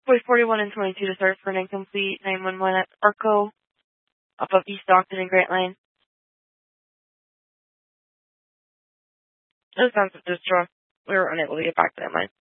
Boy 41 and 22 to start for an incomplete 911 at Arco, off of East Stockton and Grant Line. No sense of distrust. We were unable to get back to that line.